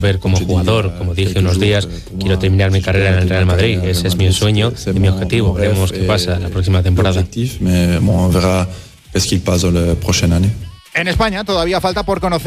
ver como jugador, como dije unos días, quiero terminar mi carrera en el Real Madrid. Ese es mi sueño y mi objetivo. Veremos qué pasa la próxima temporada. En España todavía falta por conocer